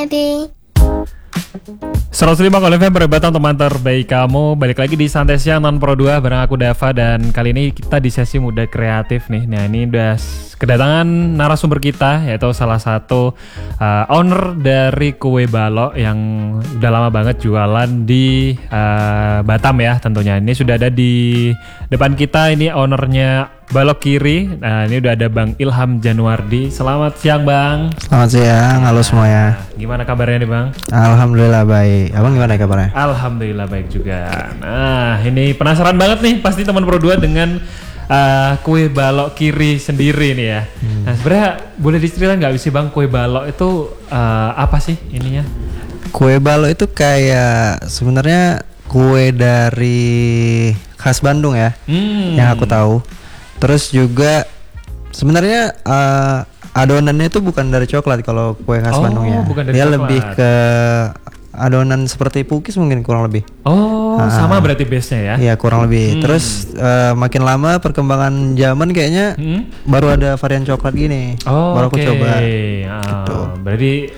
ready. 105 FM Peribatan teman terbaik kamu. Balik lagi di Santai Siang Non Pro 2 bareng aku Dava. Dan kali ini kita di sesi muda kreatif nih. Nah ini udah kedatangan narasumber kita, yaitu salah satu owner dari kue balok yang udah lama banget jualan di Batam ya tentunya. Ini sudah ada di depan kita, ini ownernya Balok Kiri. Nah ini udah ada Bang Ilham Januardi. Selamat siang Bang. Selamat siang, halo semuanya. Gimana kabarnya nih Bang? Alhamdulillah baik. Abang gimana kabarnya? Alhamdulillah baik juga. Nah ini penasaran banget nih pasti teman Pro 2 dengan kue balok Kiri sendiri nih ya. Nah sebenarnya boleh diceritain nggak sih Bang, kue balok itu apa sih ininya? Kue balok itu kayak sebenarnya kue dari khas Bandung ya, yang aku tahu. Terus juga sebenarnya adonannya itu bukan dari coklat kalau kue khas Bandung ya. Bukan dari dia coklat. lebih ke adonan seperti pukis mungkin kurang lebih. Sama berarti base-nya ya? Iya kurang lebih. Terus makin lama perkembangan zaman kayaknya baru ada varian coklat gini. Baru aku coba. Gitu. Berarti